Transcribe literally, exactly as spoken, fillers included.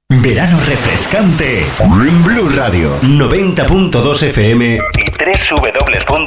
Verano refrescante. Blue Radio noventa punto dos F M y doble u doble u doble u punto